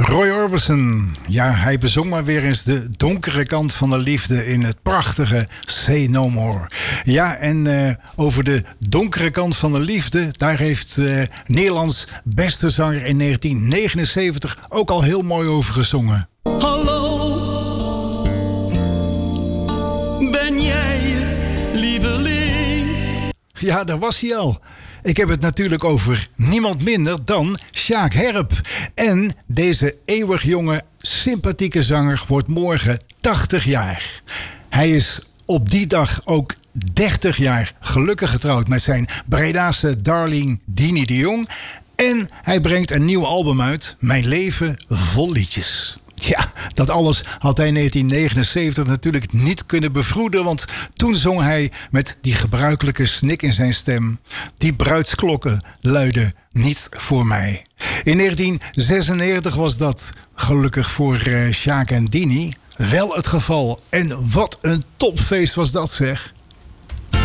Roy Orbison, ja, hij bezong maar weer eens de donkere kant van de liefde in het prachtige Say No More. Ja, en over de donkere kant van de liefde, daar heeft Nederlands beste zanger in 1979 ook al heel mooi over gezongen. Hallo, ben jij het, lieveling? Ja, daar was hij al. Ik heb het natuurlijk over niemand minder dan Sjaak Herp. En deze eeuwig jonge, sympathieke zanger wordt morgen 80 jaar. Hij is op die dag ook 30 jaar gelukkig getrouwd met zijn Bredaanse darling Dini de Jong. En hij brengt een nieuw album uit, Mijn leven vol liedjes. Ja, dat alles had hij in 1979 natuurlijk niet kunnen bevroeden, want toen zong hij met die gebruikelijke snik in zijn stem. Die bruidsklokken luiden niet voor mij. In 1996 was dat, gelukkig voor Sjaak en Dini, wel het geval. En wat een topfeest was dat, zeg.